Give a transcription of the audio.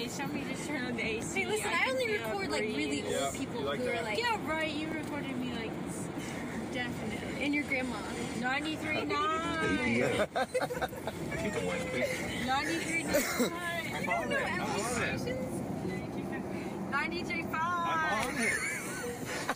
Hey, somebody just turned on the AC. Hey, listen, I only record like really old people like who that? are like. Yeah, right. You recorded me like definitely. And your grandma. 93.9. Keep the one, please. 93.9. You don't know LA stations? 93.5. I'm on it.